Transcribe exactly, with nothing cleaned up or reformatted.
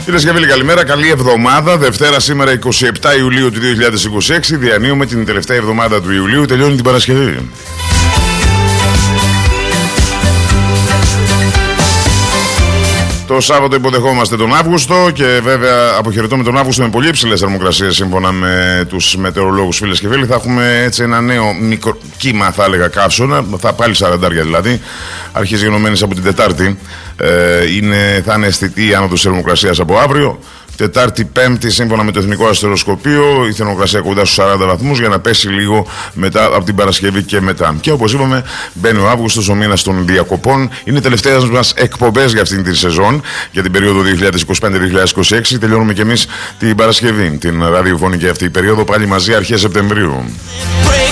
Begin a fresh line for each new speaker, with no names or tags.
Κυρίες και φίλοι, καλημέρα, καλή εβδομάδα. Δευτέρα σήμερα εικοστή εβδόμη Ιουλίου του δύο χιλιάδες είκοσι έξι. Διανύουμε την τελευταία εβδομάδα του Ιουλίου. Τελειώνει την Παρασκευή. Το Σάββατο υποδεχόμαστε τον Αύγουστο και βέβαια αποχαιρετούμε τον Αύγουστο με πολύ υψηλές θερμοκρασίες σύμφωνα με τους μετεωρολόγους, φίλες και φίλοι. Θα έχουμε έτσι ένα νέο μικρό κύμα, θα έλεγα, καύσωνα, θα πάλι σαραντάρια δηλαδή. Αρχίζει γενομένης από την Τετάρτη. Ε, είναι, θα είναι αισθητή η άνοδος θερμοκρασίας από αύριο. Τετάρτη, Πέμπτη, σύμφωνα με το Εθνικό Αστεροσκοπείο, η θερμοκρασία κοντά στους σαράντα βαθμούς για να πέσει λίγο μετά από την Παρασκευή και μετά. Και όπως είπαμε, μπαίνει ο Αύγουστος, ο μήνας των διακοπών. Είναι τελευταίες μας εκπομπές για αυτήν την σεζόν, για την περίοδο δύο χιλιάδες είκοσι πέντε δύο χιλιάδες είκοσι έξι. Τελειώνουμε και εμείς την Παρασκευή, την ραδιοφωνική αυτή περίοδο, πάλι μαζί αρχές Σεπτεμβρίου.